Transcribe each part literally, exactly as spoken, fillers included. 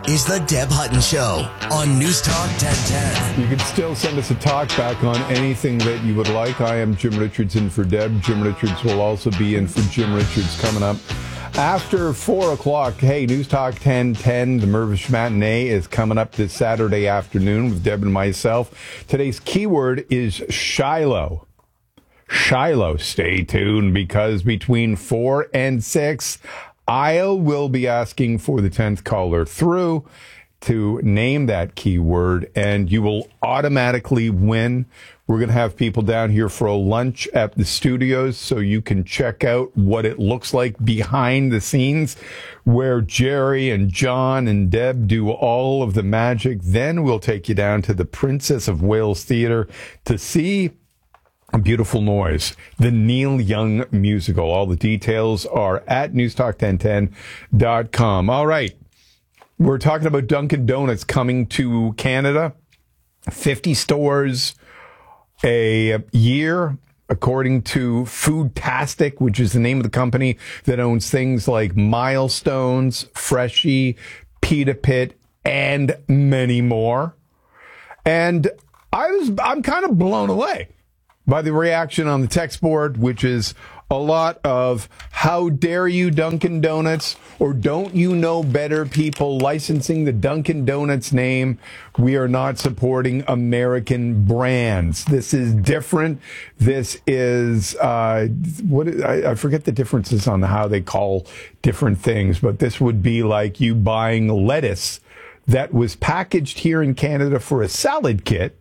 is the Deb Hutton Show on News Talk ten ten. You can still send us a talk back on anything that you would like. I am Jim Richardson for Deb. Jim Richards will also be in for Jim Richards coming up after four o'clock. Hey, News Talk ten ten, the Mervish Matinee is coming up this Saturday afternoon with Deb and myself. Today's keyword is Shiloh. Shiloh. Stay tuned, because between four and six, I will be asking for the tenth caller through to name that keyword, and you will automatically win. We're going to have people down here for a lunch at the studios so you can check out what it looks like behind the scenes, where Jerry and John and Deb do all of the magic. Then we'll take you down to the Princess of Wales Theatre to see A Beautiful Noise, the Neil Young musical. All the details are at news talk ten ten dot com. All right. We're talking about Dunkin' Donuts coming to Canada. fifty stores a year, according to Foodtastic, which is the name of the company that owns things like Milestones, Freshie, Pita Pit, and many more. And I was, I'm kind of blown away by the reaction on the text board, which is a lot of, how dare you, Dunkin' Donuts, or don't you know better, people licensing the Dunkin' Donuts name. We are not supporting American brands. This is different. This is, uh, what is, I, I forget the differences on how they call different things, but this would be like you buying lettuce that was packaged here in Canada for a salad kit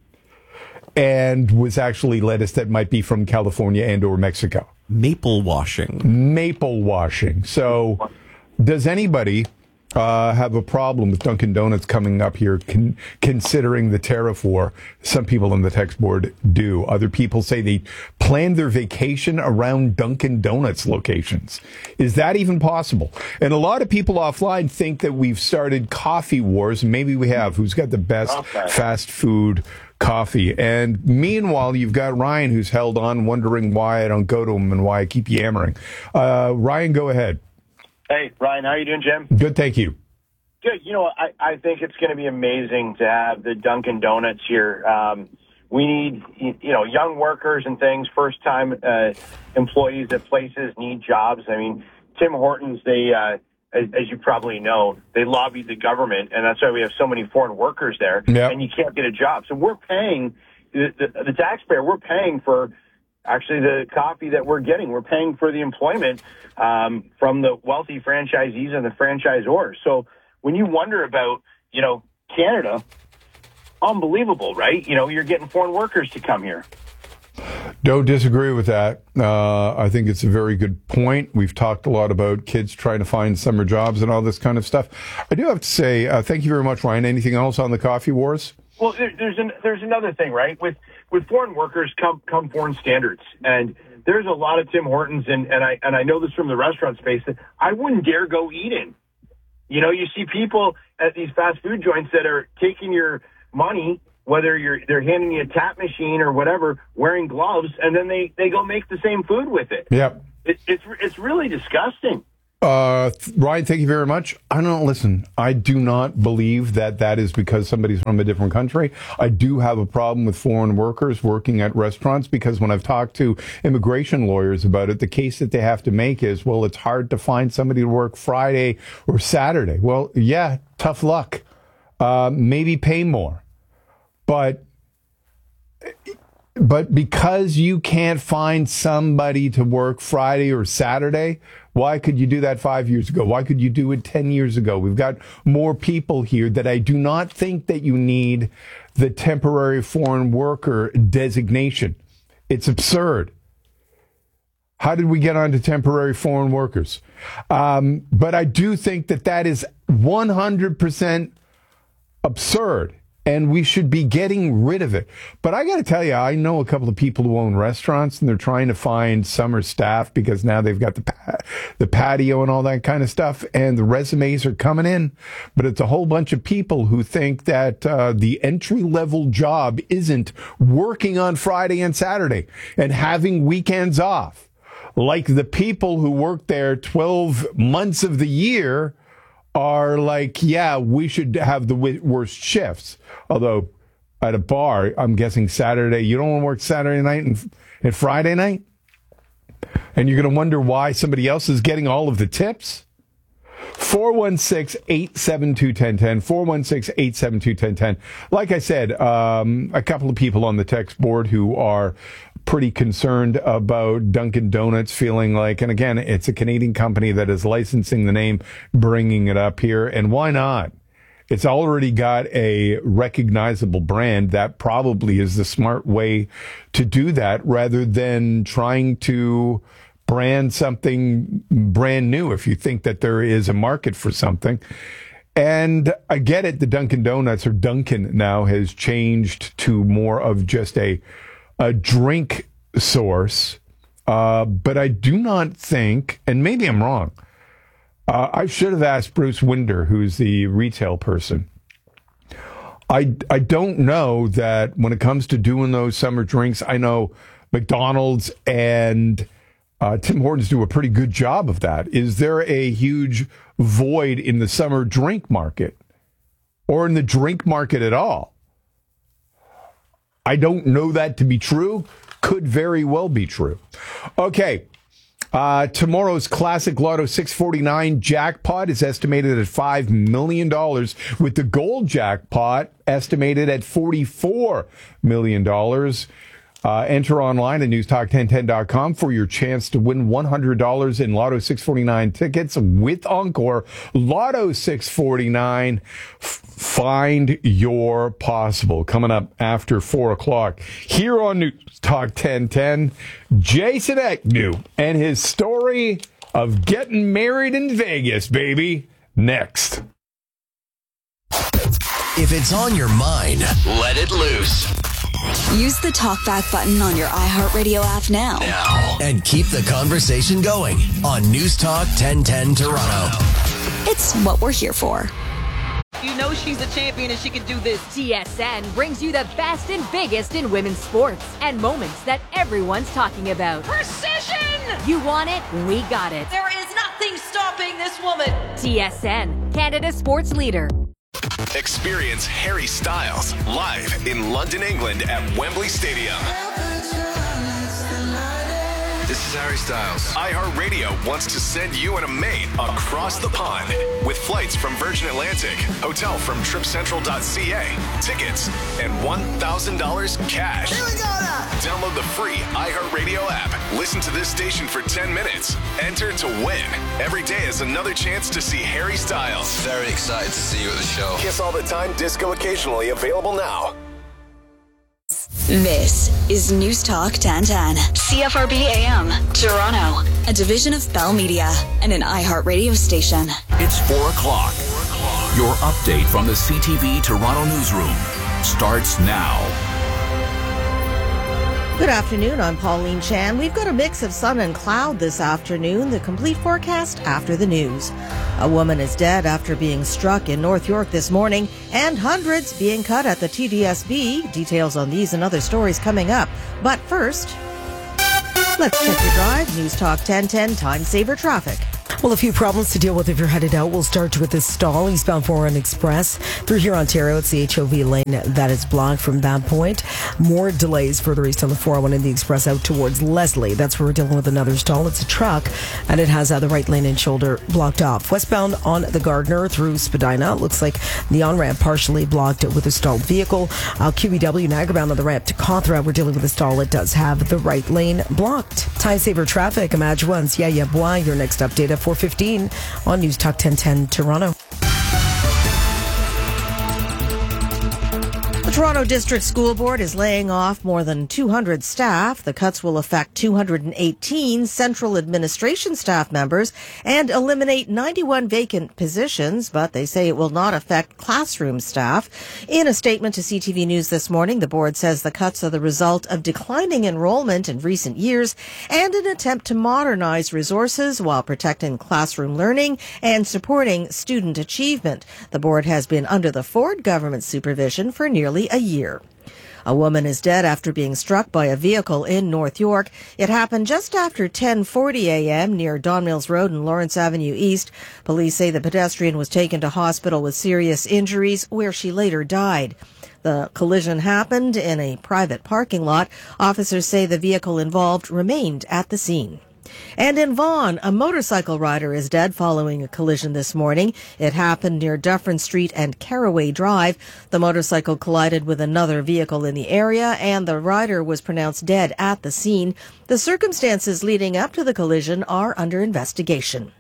and was actually lettuce that might be from California and or Mexico. Maple washing. Maple washing. So does anybody uh, have a problem with Dunkin' Donuts coming up here, con- considering the tariff war? Some people on the text board do. Other people say they planned their vacation around Dunkin' Donuts locations. Is that even possible? And a lot of people offline think that we've started coffee wars. Maybe we have. Who's got the best okay. fast food coffee? And meanwhile, you've got Ryan, who's held on, wondering why I don't go to him and why I keep yammering. Uh, Ryan, go ahead. Hey, Ryan, how are you doing, Jim? Good, thank you. Good. You know, I, I think it's going to be amazing to have the Dunkin' Donuts here. Um, we need, you know, young workers and things, first-time uh, employees at places need jobs. I mean, Tim Hortons, they, uh, as, as you probably know, they lobbied the government, and that's why we have so many foreign workers there, yep. and you can't get a job. So we're paying, the, the, the taxpayer, we're paying for actually the coffee that we're getting. We're paying for the employment um, from the wealthy franchisees and the franchisors. So when you wonder about, you know, Canada, unbelievable, right? You know, you're getting foreign workers to come here. Don't disagree with that. Uh, I think it's a very good point. We've talked a lot about kids trying to find summer jobs and all this kind of stuff. I do have to say, uh, thank you very much, Ryan. Anything else on the coffee wars? Well, there, there's an, there's another thing, right? With with foreign workers come come foreign standards, and there's a lot of Tim Hortons, and, and I and I know this from the restaurant space, that I wouldn't dare go eat in. You know, you see people at these fast food joints that are taking your money, whether you're they're handing you a tap machine or whatever, wearing gloves, and then they, they go make the same food with it. Yep. It, it's it's really disgusting. Uh, Ryan, thank you very much. I don't listen. I do not believe that that is because somebody's from a different country. I do have a problem with foreign workers working at restaurants, because when I've talked to immigration lawyers about it, the case that they have to make is, well, it's hard to find somebody to work Friday or Saturday. Well, yeah, tough luck. Uh, maybe pay more. But but because you can't find somebody to work Friday or Saturday, why could you do that five years ago? Why could you do it ten years ago? We've got more people here that I do not think that you need the temporary foreign worker designation. It's absurd. How did we get onto temporary foreign workers? Um, but I do think that that is one hundred percent absurd. And we should be getting rid of it. But I got to tell you, I know a couple of people who own restaurants, and they're trying to find summer staff because now they've got the pa- the patio and all that kind of stuff, and the resumes are coming in. But it's a whole bunch of people who think that uh, the entry-level job isn't working on Friday and Saturday and having weekends off. Like the people who work there twelve months of the year are like, yeah, we should have the w- worst shifts. Although at a bar, I'm guessing Saturday, you don't want to work Saturday night and, and Friday night? And you're going to wonder why somebody else is getting all of the tips? four one six, eight seven two, one zero one zero. four one six, eight seven two, one zero one zero. Like I said, um, a couple of people on the text board who are pretty concerned about Dunkin' Donuts feeling like, and again, it's a Canadian company that is licensing the name, bringing it up here. And why not? It's already got a recognizable brand. That probably is the smart way to do that rather than trying to brand something brand new if you think that there is a market for something. And I get it, the Dunkin' Donuts, or Dunkin' now, has changed to more of just a a drink source. Uh, but I do not think, and maybe I'm wrong, uh, I should have asked Bruce Winder, who's the retail person. I, I don't know that when it comes to doing those summer drinks, I know McDonald's and Uh, Tim Hortons do a pretty good job of that. Is there a huge void in the summer drink market or in the drink market at all? I don't know that to be true. Could very well be true. Okay. Uh, tomorrow's Classic Lotto six forty-nine jackpot is estimated at five million dollars, with the gold jackpot estimated at forty-four million dollars. Uh, enter online at news talk ten ten dot com for your chance to win one hundred dollars in Lotto six forty-nine tickets with Encore. Lotto six forty-nine, f- find your possible. Coming up after four o'clock here on News Talk ten ten, Jason Agnew and his story of getting married in Vegas, baby. Next. If it's on your mind, let it loose. Use the talkback button on your iHeartRadio app now. Now. And keep the conversation going on News Talk ten ten Toronto. It's what we're here for. You know she's a champion and she can do this. T S N brings you the best and biggest in women's sports and moments that everyone's talking about. Precision! You want it? We got it. There is nothing stopping this woman. T S N, Canada's sports leader. Experience Harry Styles live in London, England at Wembley Stadium. This is Harry Styles. iHeartRadio wants to send you and a mate across the pond with flights from Virgin Atlantic, hotel from trip central dot c a, tickets, and one thousand dollars cash. Here we go now. Download the free iHeartRadio app. Listen to this station for ten minutes. Enter to win. Every day is another chance to see Harry Styles. Very excited to see you at the show. Kiss all the time, disco occasionally, available now. This is News Talk ten ten, C F R B A M, Toronto, a division of Bell Media and an iHeartRadio station. It's four o'clock. Your update from the C T V Toronto newsroom starts now. Good afternoon, I'm Pauline Chan. We've got a mix of sun and cloud this afternoon. The complete forecast after the news. A woman is dead after being struck in North York this morning, and hundreds being cut at the T D S B. Details on these and other stories coming up. But first, let's check your drive. News Talk ten ten, Time Saver Traffic. Well, a few problems to deal with if you're headed out. We'll start with this stall eastbound four oh one Express through here, Ontario. It's the H O V lane that is blocked from that point. More delays further east on the four oh one in the Express out towards Leslie. That's where we're dealing with another stall. It's a truck, and it has uh, the right lane and shoulder blocked off. Westbound on the Gardner through Spadina. Looks like the on-ramp partially blocked with a stalled vehicle. Uh, Q E W Niagara bound on the ramp to Cawthra. We're dealing with a stall. It does have the right lane blocked. Time Saver Traffic. Imagine once. Yeah, yeah, boy. Your next update at four fifteen on News Talk ten ten Toronto. The Toronto District School Board is laying off more than two hundred staff. The cuts will affect two hundred eighteen central administration staff members and eliminate ninety-one vacant positions, but they say it will not affect classroom staff. In a statement to C T V News this morning, the board says the cuts are the result of declining enrollment in recent years and an attempt to modernize resources while protecting classroom learning and supporting student achievement. The board has been under the Ford government supervision for nearly a year. A woman is dead after being struck by a vehicle in North York. It happened just after ten forty a.m. near Don Mills Road and Lawrence Avenue East. Police say the pedestrian was taken to hospital with serious injuries, where she later died. The collision happened in a private parking lot. Officers say the vehicle involved remained at the scene. And in Vaughan, a motorcycle rider is dead following a collision this morning. It happened near Dufferin Street and Caraway Drive. The motorcycle collided with another vehicle in the area, and the rider was pronounced dead at the scene. The circumstances leading up to the collision are under investigation.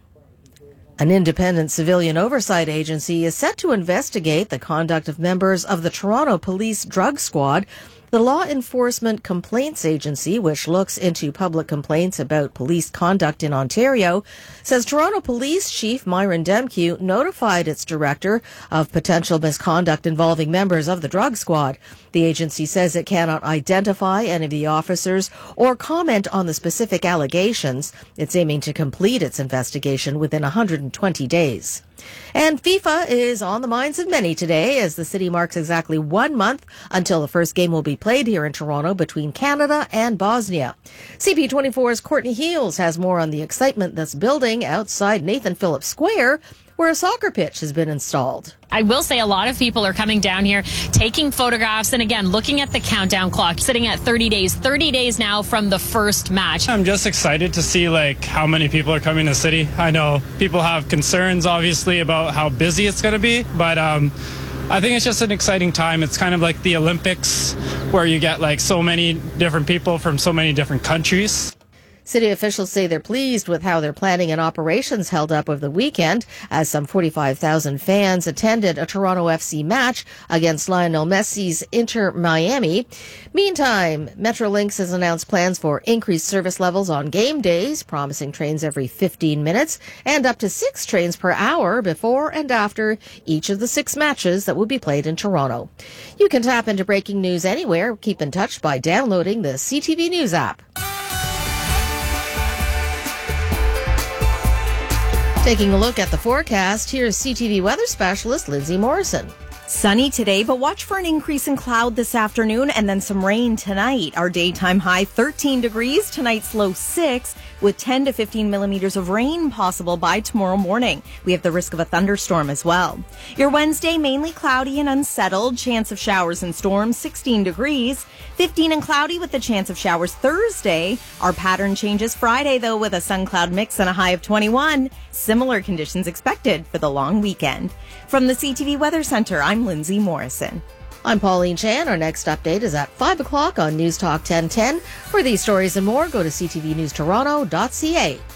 An independent civilian oversight agency is set to investigate the conduct of members of the Toronto Police Drug Squad. The Law Enforcement Complaints Agency, which looks into public complaints about police conduct in Ontario, says Toronto Police Chief Myron Demkew notified its director of potential misconduct involving members of the drug squad. The agency says it cannot identify any of the officers or comment on the specific allegations. It's aiming to complete its investigation within one hundred twenty days. And FIFA is on the minds of many today as the city marks exactly one month until the first game will be played here in Toronto between Canada and Bosnia. C P twenty-four's Courtney Heels has more on the excitement that's building outside Nathan Phillips Square, where a soccer pitch has been installed. I will say a lot of people are coming down here, taking photographs, and again, looking at the countdown clock, sitting at thirty days. thirty days now from the first match. I'm just excited to see like how many people are coming to the city. I know people have concerns, obviously, about how busy it's going to be, but um, I think it's just an exciting time. It's kind of like the Olympics, where you get like so many different people from so many different countries. City officials say they're pleased with how their planning and operations held up over the weekend, as some forty-five thousand fans attended a Toronto F C match against Lionel Messi's Inter Miami. Meantime, Metrolinx has announced plans for increased service levels on game days, promising trains every fifteen minutes and up to six trains per hour before and after each of the six matches that will be played in Toronto. You can tap into breaking news anywhere. Keep in touch by downloading the C T V News app. Taking a look at the forecast, here's C T V weather specialist Lindsay Morrison. Sunny today, but watch for an increase in cloud this afternoon and then some rain tonight. Our daytime high thirteen degrees, tonight's low six, with ten to fifteen millimeters of rain possible by tomorrow morning. We have the risk of a thunderstorm as well. Your Wednesday, mainly cloudy and unsettled, chance of showers and storms, sixteen degrees, fifteen and cloudy with the chance of showers Thursday. Our pattern changes Friday, though, with a sun-cloud mix and a high of twenty-one. Similar conditions expected for the long weekend. From the C T V Weather Center, I'm Lindsay Morrison. I'm Pauline Chan. Our next update is at five o'clock on News Talk ten ten. For these stories and more, go to c t v news toronto dot c a.